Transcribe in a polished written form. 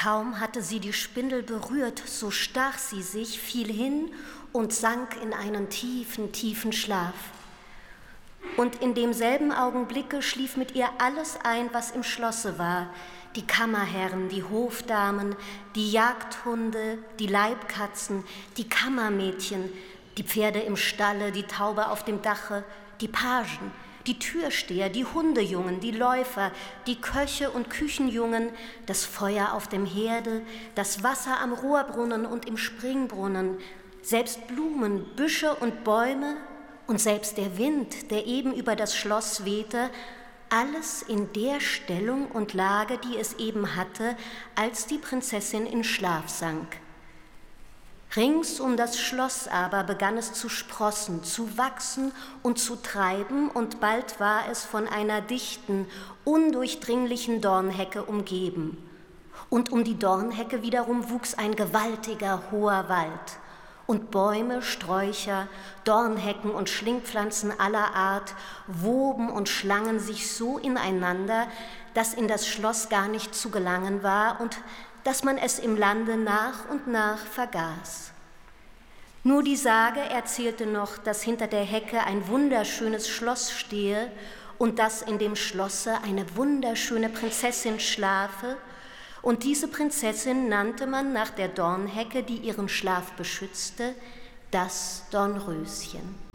Kaum hatte sie die Spindel berührt, so stach sie sich, fiel hin und sank in einen tiefen, tiefen Schlaf. Und in demselben Augenblicke schlief mit ihr alles ein, was im Schlosse war: die Kammerherren, die Hofdamen, die Jagdhunde, die Leibkatzen, die Kammermädchen, die Pferde im Stalle, die Taube auf dem Dache, die Pagen, die Türsteher, die Hundejungen, die Läufer, die Köche und Küchenjungen, das Feuer auf dem Herde, das Wasser am Rohrbrunnen und im Springbrunnen, selbst Blumen, Büsche und Bäume und selbst der Wind, der eben über das Schloss wehte, alles in der Stellung und Lage, die es eben hatte, als die Prinzessin in Schlaf sank. Rings um das Schloss aber begann es zu sprossen, zu wachsen und zu treiben, und bald war es von einer dichten, undurchdringlichen Dornhecke umgeben. Und um die Dornhecke wiederum wuchs ein gewaltiger, hoher Wald. Und Bäume, Sträucher, Dornhecken und Schlingpflanzen aller Art woben und schlangen sich so ineinander, dass in das Schloss gar nicht zu gelangen war und dass man es im Lande nach und nach vergaß. Nur die Sage erzählte noch, dass hinter der Hecke ein wunderschönes Schloss stehe und dass in dem Schlosse eine wunderschöne Prinzessin schlafe, und diese Prinzessin nannte man nach der Dornhecke, die ihren Schlaf beschützte, das Dornröschen.